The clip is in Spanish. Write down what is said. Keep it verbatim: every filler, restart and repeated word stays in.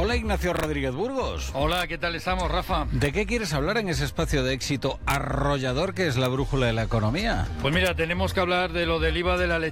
Hola, Ignacio Rodríguez Burgos. Hola, ¿qué tal estamos, Rafa? ¿De qué quieres hablar en ese espacio de éxito arrollador que es la brújula de la economía? Pues mira, tenemos que hablar de lo del I V A de la leche.